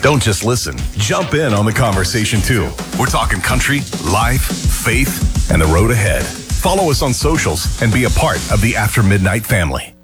Don't just listen. Jump in on the conversation too. We're talking country, life, faith, and the road ahead. Follow us on socials and be a part of the After Midnight family.